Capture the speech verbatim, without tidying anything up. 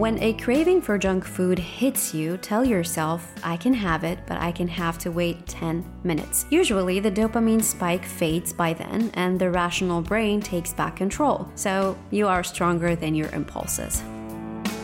When a craving for junk food hits you, tell yourself, I can have it, but I can have to wait ten minutes. Usually, the dopamine spike fades by then, and the rational brain takes back control. So you are stronger than your impulses.